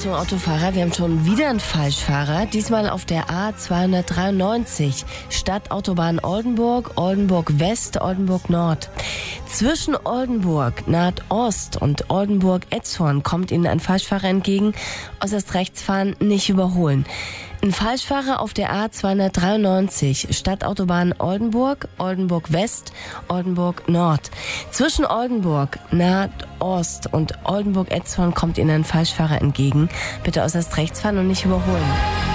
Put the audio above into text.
Achtung Autofahrer, wir haben schon wieder einen Falschfahrer. Diesmal auf der A293, Stadtautobahn Oldenburg, Oldenburg West, Oldenburg Nord. Zwischen Oldenburg Nordost und Oldenburg Etzhorn kommt Ihnen ein Falschfahrer entgegen. Äußerst rechts fahren, nicht überholen. Ein Falschfahrer auf der A293, Stadtautobahn Oldenburg, Oldenburg West, Oldenburg Nord. Zwischen Oldenburg Nordost und Oldenburg Etzhorn kommt Ihnen ein Falschfahrer entgegen. Bitte äußerst rechts fahren und nicht überholen.